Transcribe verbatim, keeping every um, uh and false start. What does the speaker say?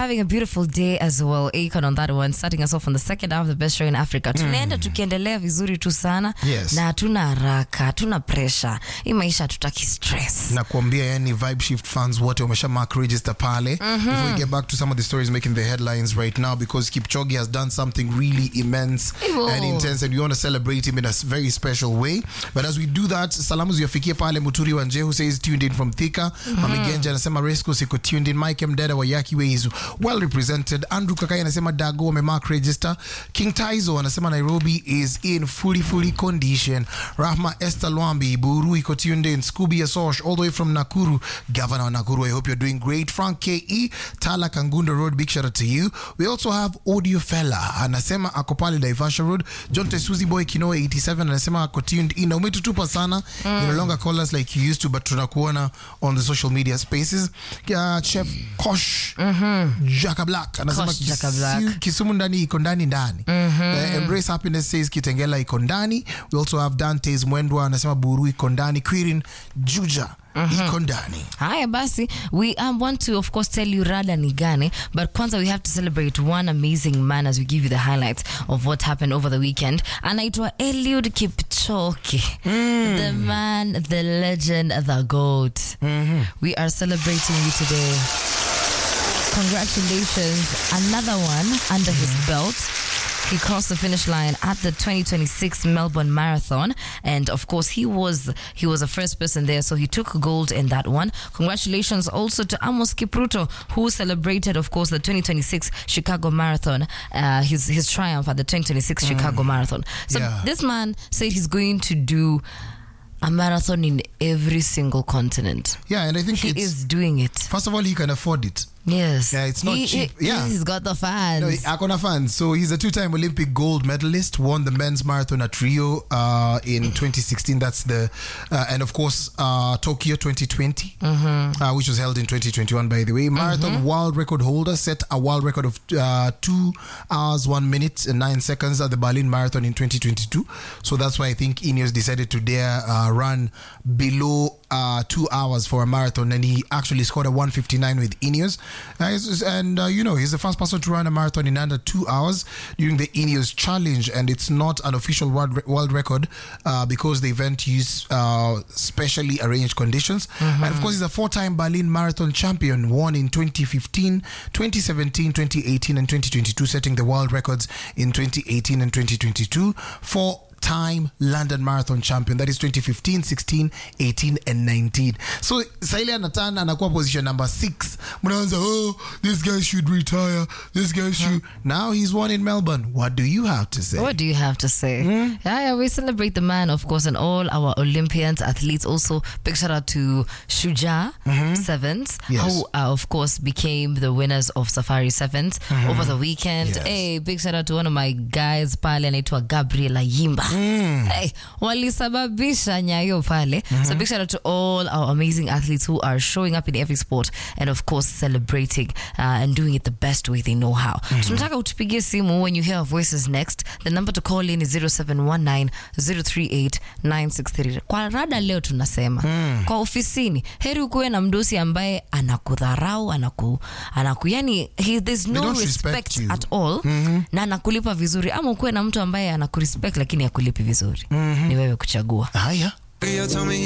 having a beautiful day as well. Akon on that one, starting us off on the second half of the best show in Africa. Tunaenda mm. tukiendelea vizuri tu sana. Yes. Na hatuna haraka, hatuna pressure. Hii maisha tutaki stress. Na kuambia yani Vibe Shift fans wote wamesha mark register pale. Mm-hmm. Before we get back to some of the stories making the headlines right now, because Kipchoge has done something really immense Ewo. and intense, and we want to celebrate him in a very special way. But as we do that, salamu ziwafikie pale. Muturi Wanje, who says tuned in from Thika. Mm-hmm. Mami Genja anasema Resco siko tuned in. Mike Mdeda wa Yaki Way is well represented. Andrew Kakai anasema Dago wame mark register. King Taizo anasema Nairobi is in fully fully condition. Rahma Esther Lwambi Buru iko tuned in. Scooby Asosh all the way from Nakuru. Governor of Nakuru, I hope you're doing great. Frank K E Tala Kangunda Road, big shout out to you. We also have Audio Fella anasema Akopali Daivasha Road. John Tesuzi Boy Kinoa eighty-seven anasema ako tuned in. Umetutupa sana. Mm. You no longer call us like you used to, but tunakuona on the social media spaces. Uh, Chef Kosh mm-hmm. Jaka Black anasema Kisu, Kisumu ndani iko ndani ndani. Mm-hmm. uh, Embrace Happiness says Kitengela iko ndani. We also have Dante's Mwendwa anasema Buru iko ndani. Quirin Juja iko ndani. Haya basi, we um, want to of course tell you rada ni gani, but kwanza we have to celebrate one amazing man as we give you the highlights of what happened over the weekend. Anaitwa Eliud Kipchoge. Mm. The man, the legend, the GOAT. Mm-hmm. We are celebrating you today. Congratulations. Another one under his belt. He crossed the finish line at the twenty twenty-six Melbourne Marathon, and of course he was he was the first person there, so he took gold in that one. Congratulations also to Amos Kipruto, who celebrated, of course, the twenty twenty-six Chicago Marathon, uh, his his triumph at the twenty twenty-six mm. Chicago Marathon. So yeah. This man said he's going to do a marathon in every single continent. Yeah, and I think he it's, is doing it. First of all, he can afford it. Yes. Yeah, it's not he, cheap. He, yeah. He's got the fans. No, Akona fans. So he's a two-time Olympic gold medalist, won the men's marathon at Rio uh, in twenty sixteen. That's the, uh, and of course, uh, Tokyo twenty twenty, mm-hmm. uh, which was held in twenty twenty-one, by the way. Marathon mm-hmm. world record holder, set a world record of uh, two hours, one minute and nine seconds at the Berlin Marathon in twenty twenty-two. So that's why I think Ineos decided to dare uh, run below uh, two hours for a marathon, and he actually scored a one fifty-nine with Ineos. Uh, and, uh, you know, he's the first person to run a marathon in under two hours during the Ineos Challenge, and it's not an official world, re- world record uh, because the event used uh, specially arranged conditions. Mm-hmm. And, of course, he's a four-time Berlin Marathon champion, won in twenty fifteen, twenty seventeen, twenty eighteen, and twenty twenty-two, setting the world records in twenty eighteen and twenty twenty-two for time London Marathon champion. That is twenty fifteen, sixteen, eighteen and nineteen. So Saile Anatana anakuwa position number six. Mnaanza, oh, this guy should retire. This guy should. Huh? Now he's won in Melbourne. What do you have to say? What do you have to say? Hmm? Yeah, yeah, we celebrate the man, of course, and all our Olympians, athletes. Also, big shout out to Shuja mm-hmm. Sevens, yes. who uh, of course became the winners of Safari Sevens mm-hmm. over the weekend. Yes. Hey, big shout out to one of my guys pale anaitwa Gabriela Yimba. Mm. Hey, walisababisha nyayo pale. Mm-hmm. So big shout out to all our amazing athletes who are showing up in every sport and of course celebrating uh, and doing it the best way they know how. Mm-hmm. Tunataka utupigie simu when you hear our voices next. The number to call in is zero seven one nine, zero three eight, nine six three. Kwa rada leo tunasema mm. kwa ofisini heri ukuwe na mdosi ambaye anakudharau, anaku anaku yani he, there's no respect, respect at all mm-hmm. na anakulipa vizuri, ama ukuwe na mtu ambaye anakurespect lakini akulipi vizuri. Mm-hmm. Ni wewe kuchagua. Haya.